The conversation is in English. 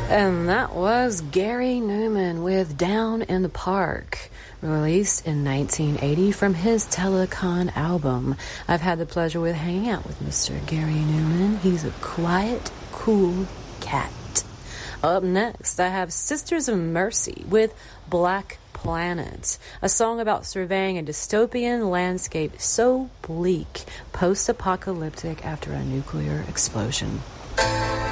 And that was Gary Newman with Down in the Park, released in 1980 from his Telecon album. I've had the pleasure with hanging out with Mr. Gary Newman. He's a quiet, cool cat. Up next, I have Sisters of Mercy with Black Planet, a song about surveying a dystopian landscape so bleak, post-apocalyptic after a nuclear explosion.